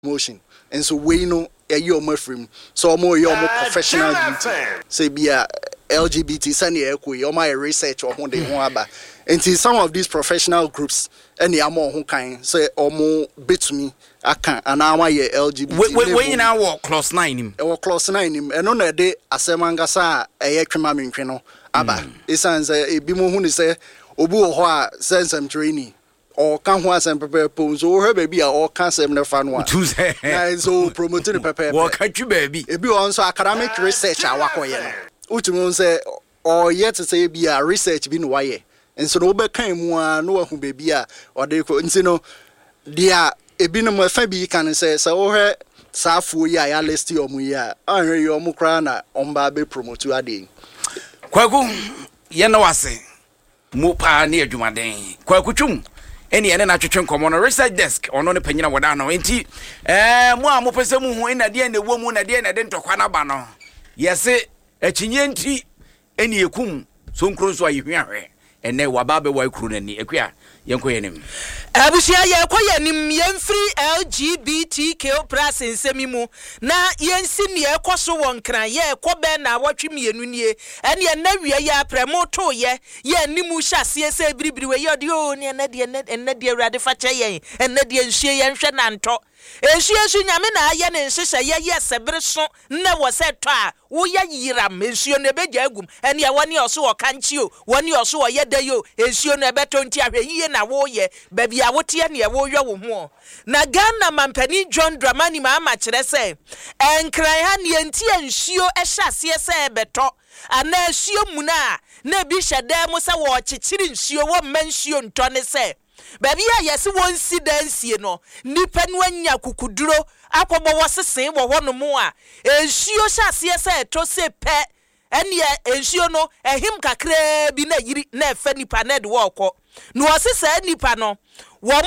motion. And so we know a year more frame. So more your more professional duty. Say be a LGBT send or my research or one day one. And some of these professional groups and the more who can say or more bit me. I can't and now my LGBT. We now walk class 9 him. Or class 9 him. And on a day as a mangasa a cremamin crino. Aba. It sounds a bimo who say Obu Hoa sends some training. Or can was and prepare pose or her baby or cancer in the fun one. So promoting the prepare. What can you baby? If you also academic research, I walk away. Utumon say, or yet to say be a research been why. And so no became one no who baby or they couldn't know. Dear, a binum of Fabi can say, so her Safu ya list your muya. I hear your mukrana on Baby promote a day. Kwaku, Yanawase, Mupa near Jumaden, Kwakuchum. Any and natural common research desk or no opinion of Wadano, ain't he? More Mopesemu who in at the end the woman at the end and to Quanabano. Yes, a chinenti, any cum, some cruise why you hear, and they were Baba White Croon and the Equia, young queen. Abusia ya kwaya nim yen free LGBTQ+ in semimu na yen sini e kwaso won kran ye kwabe na watwemienu nie ene ye na wie ya premoto ye nimu hyase se biribiri ye de o ne na de awrade fa che yen ene de nhwie yen hwe na nto ehwie nyame na aye ne nhyehyɛ ye sebere so na wo se to a wo ya yiram ehwie ne begya agum ene ye woni oso wo kanchi o woni oso wo ye dayo ehwie ne beto nti ahwe yiye na wo ye baby a wotie ne wo hwe wo ho na Ghana mampani John Dramani ma kyerɛ sɛ enkran ha ne nti anhwio hyase sɛ beto ana ahwio mu na bi hyɛda mu sɛ wo kyekyiri nhwio wo manhwio ntɔ ne sɛ baby a yesi won si dansie no nipa no anya kukuduro akɔbɔ wo sesen wo hɔ no mu a ehwio hyase sɛ to se pɛ ene ehwio no ehim kakra bi na yiri na efa nipa na de wo kɔ no ɔse sɛ nipa no